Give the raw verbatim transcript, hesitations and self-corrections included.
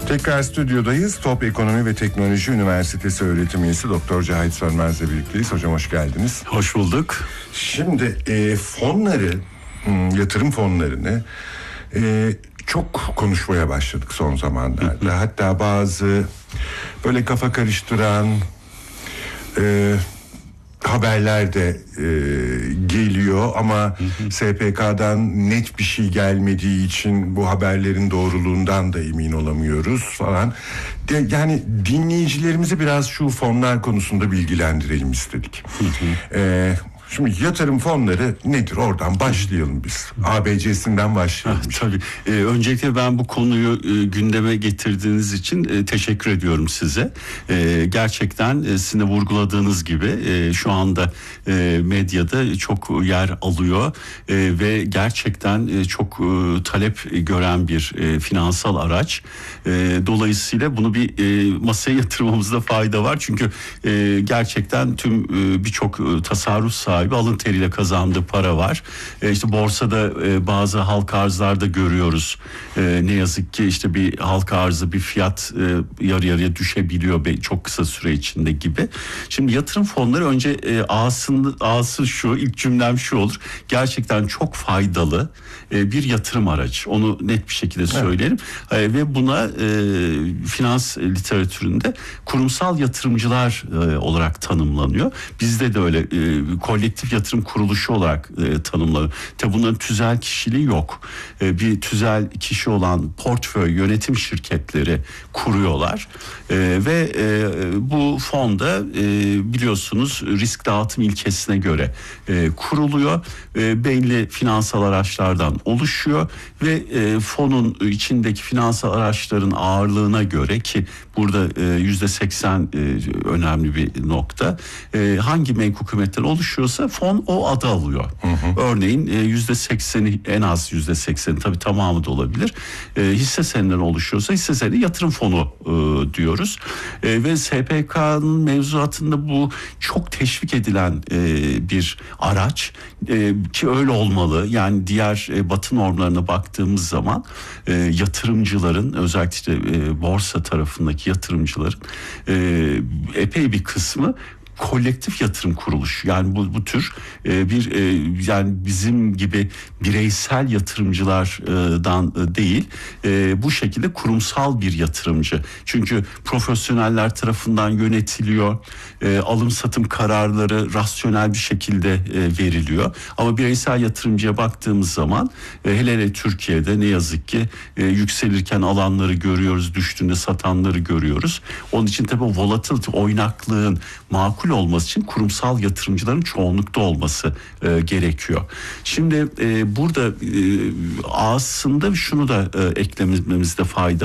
Tekrar stüdyodayız. Top Ekonomi ve Teknoloji Üniversitesi öğretim üyesi Doktor Cahit Sönmez'le birlikteyiz. Hocam hoş geldiniz. Hoş bulduk. Şimdi e, fonları, yatırım fonlarını e, çok konuşmaya başladık son zamanlarda. Hatta bazı böyle kafa karıştıran e, haberler de e, geliyor ama hı hı. S P K'dan net bir şey gelmediği için bu haberlerin doğruluğundan da emin olamıyoruz falan. De, yani dinleyicilerimizi biraz şu fonlar konusunda bilgilendirelim istedik. Hı hı. E, Şimdi yatırım fonları nedir? Oradan başlayalım biz. A B C'sinden başlayalım. Ha, tabii. Ee, öncelikle ben bu konuyu e, gündeme getirdiğiniz için e, teşekkür ediyorum size. E, gerçekten e, sizin de vurguladığınız gibi e, şu anda e, medyada çok yer alıyor e, ve gerçekten e, çok e, talep gören bir e, finansal araç. E, dolayısıyla bunu bir e, masaya yatırmamızda fayda var. Çünkü e, gerçekten tüm e, birçok e, tasarruf sahibi alın teriyle kazandığı para var. E işte borsada e, bazı halka arzlarda görüyoruz. E, ne yazık ki işte bir halka arzı bir fiyat e, yarı yarıya düşebiliyor be, çok kısa süre içinde gibi. Şimdi yatırım fonları önce e, ağasını, ağası şu ilk cümlem şu olur. Gerçekten çok faydalı e, bir yatırım aracı. Onu net bir şekilde söyleyelim. Evet. E, ve buna e, finans literatüründe kurumsal yatırımcılar e, olarak tanımlanıyor. Bizde de öyle e, kolektif yatırım kuruluşu olarak e, tanımlanıyor. Tabi bunların tüzel kişiliği yok. E, bir tüzel kişi olan portföy yönetim şirketleri kuruyorlar. E, ve e, bu fonda e, biliyorsunuz risk dağıtım ilkesine göre e, kuruluyor. E, belli finansal araçlardan oluşuyor ve e, fonun içindeki finansal araçların ağırlığına göre ki burada yüzde seksen önemli bir nokta. E, hangi menkul kıymetler oluşuyorsa fon o adı alıyor. Hı hı. Örneğin yüzde sekseni en az yüzde sekseni tabii tamamı da olabilir. E, hisse senedinden oluşuyorsa hisse senedi yatırım fonu e, diyoruz. E, ve S P K'nın mevzuatında bu çok teşvik edilen e, bir araç e, ki öyle olmalı. Yani diğer e, batı normlarına baktığımız zaman e, yatırımcıların özellikle işte, e, borsa tarafındaki yatırımcıların e, epey bir kısmı kolektif yatırım kuruluşu, yani bu bu tür e, bir e, yani bizim gibi bireysel yatırımcılardan e, değil e, bu şekilde kurumsal bir yatırımcı. Çünkü profesyoneller tarafından yönetiliyor, e, alım satım kararları rasyonel bir şekilde e, veriliyor. Ama bireysel yatırımcıya baktığımız zaman e, hele hele Türkiye'de ne yazık ki e, yükselirken alanları görüyoruz, düştüğünde satanları görüyoruz. Onun için tabii volatility, oynaklığın makul olması için kurumsal yatırımcıların çoğunlukta olması e, gerekiyor. Şimdi e, burada e, aslında şunu da e, eklememizde fayda